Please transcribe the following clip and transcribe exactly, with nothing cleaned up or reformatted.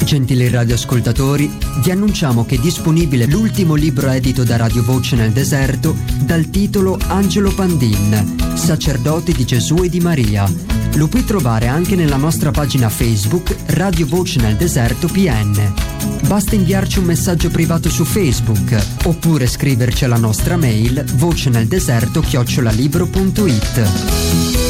Gentili radioascoltatori, vi annunciamo che è disponibile l'ultimo libro edito da Radio Voce nel Deserto dal titolo Angelo Pandin, Sacerdoti di Gesù e di Maria. Lo puoi trovare anche nella nostra pagina Facebook Radio Voce nel Deserto P N. Basta inviarci un messaggio privato su Facebook oppure scriverci alla nostra mail voceneldeserto chiocciolalibro punto it.